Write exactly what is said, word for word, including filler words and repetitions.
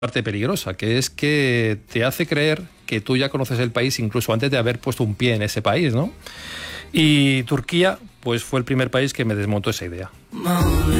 parte peligrosa, que es que te hace creer que tú ya conoces el país incluso antes de haber puesto un pie en ese país, ¿no? Y Turquía, pues fue el primer país que me desmontó esa idea.